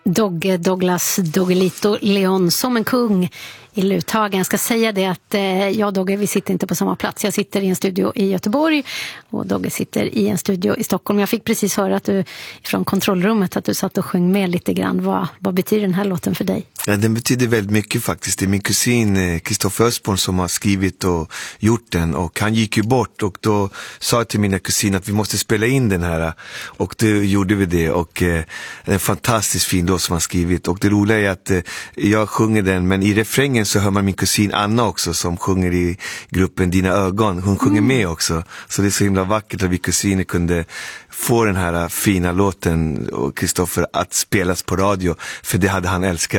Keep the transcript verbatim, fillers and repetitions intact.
Dogge Douglas Doggelito Leon som en kung i Luthagen. Jag ska säga det att eh, jag och Dogge, vi sitter inte på samma plats. Jag sitter i en studio i Göteborg och Dogge sitter i en studio i Stockholm. Jag fick precis höra att du från kontrollrummet att du satt och sjöng med lite grann. Vad, vad betyder den här låten för dig? Ja, den betyder väldigt mycket faktiskt. Det är min kusin Kristoffer Ösborn som har skrivit och gjort den, och han gick ju bort, och då sa jag till mina kusiner att vi måste spela in den här, och då gjorde vi det, och eh, en fantastiskt fin låt som han skrivit. Och det roliga är att eh, jag sjunger den, men i refrängen så hör man min kusin Anna också som sjunger i gruppen Dina ögon. Hon sjunger mm. med också, så det är så himla vackert att vi kusiner kunde få den här fina låten och Kristoffer att spelas på radio, för det hade han älskat.